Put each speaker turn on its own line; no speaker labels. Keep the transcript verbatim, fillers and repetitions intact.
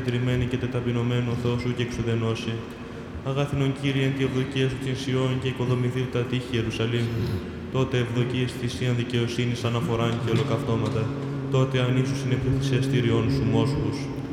συντριμμένη και τεταπεινωμένο Θεό σου και εξουδενώσει. Αγάθινον Κύριε, εν τη ευδοκία σου την Σιών και οικοδομηθεί τα τείχη Ιερουσαλήμ. Τότε ευδοκίες θυσίαν δικαιοσύνης αναφοράν και ολοκαυτώματα. Τότε αν ίσως είναι πληθυσιαστήριον σου μόσχους.